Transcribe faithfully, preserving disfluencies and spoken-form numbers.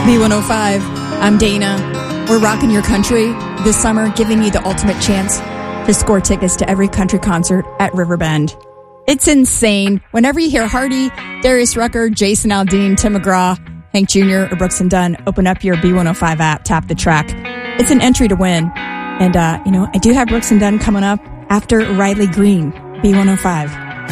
B one oh five. I'm Dana. We're rocking your country this summer, giving you the ultimate chance to score tickets to every country concert at Riverbend. It's insane. Whenever you hear Hardy, Darius Rucker, Jason Aldean, Tim McGraw, Hank Junior, or Brooks and Dunn, open up your B one oh five app, tap the track. It's an entry to win. And, uh, you know, I do have Brooks and Dunn coming up after Riley Green, B one oh five.